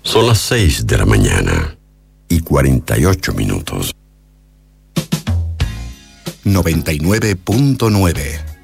Son las 6 de la mañana y 48 minutos. 99.9